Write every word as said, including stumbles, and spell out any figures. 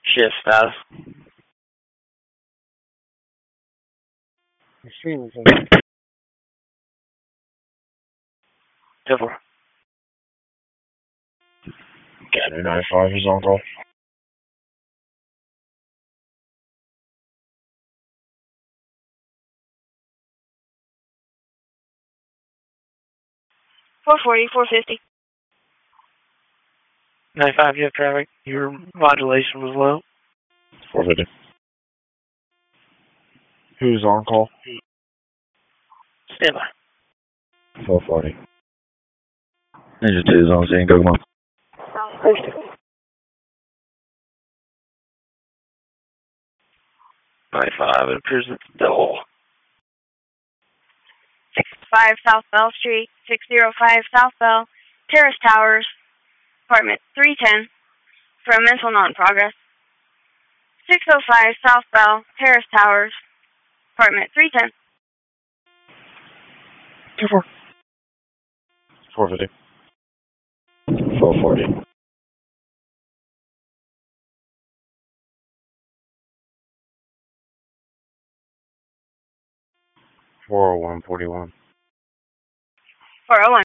Shift status. ten four. Gator nine five is on call. four forty, four fifty. nine five, you have traffic. Your modulation was low. four fifty. Who's on call? Stand by. four forty. Ninja two is on scene, go come on. nine five, it appears it's double. six five South Bell Street, six oh five South Bell, Terrace Towers, apartment three ten, for a mental non-progress. six oh five South Bell, Terrace Towers, apartment three ten. two four. four fifty. four forty. four oh one forty-one. four oh one.